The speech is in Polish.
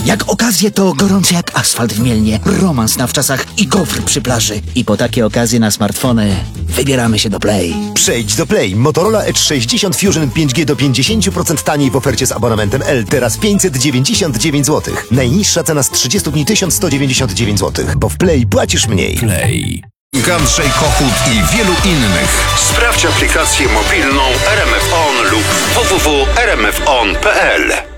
Jak okazje to gorący jak asfalt w Mielnie, romans na wczasach i gofr przy plaży. I po takie okazje na smartfony wybieramy się do Play. Przejdź do Play. Motorola Edge 60 Fusion 5G do 50% taniej w ofercie z abonamentem L. Teraz 599 zł. Najniższa cena z 30 dni 1199 zł. Bo w Play płacisz mniej. Play. Andrzej Kochut i wielu innych. Sprawdź aplikację mobilną RMF On lub www.rmfon.pl.